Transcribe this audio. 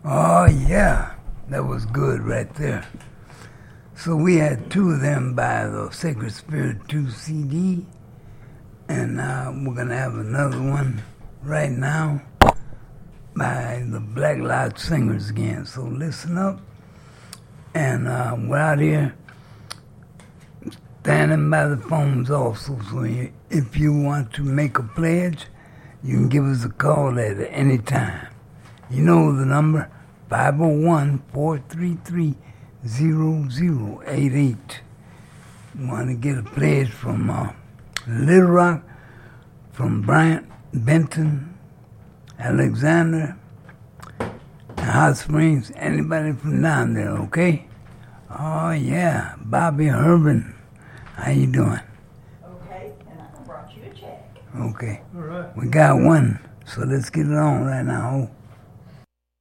Oh, yeah. That was good right there. So we had two of them by the Sacred Spirit 2 CD, and we're going to have another one right now by the Black Lodge Singers again. So listen up, and we're out here standing by the phones also. So if you want to make a pledge, you can give us a call at any time. You know the number, 501-433-0088. You want to get a pledge from Little Rock, from Bryant, Benton, Alexander, and Hot Springs, anybody from down there, okay? Oh, yeah, Bobby Herman. How you doing? Okay, and I brought you a check. Okay. All right. We got one, so let's get it on right now.